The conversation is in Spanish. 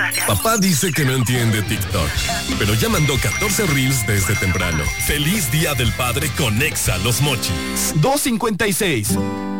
Papá dice que no entiende TikTok, pero ya mandó 14 reels desde temprano. Feliz Día del Padre con Exa Los Mochis. 256.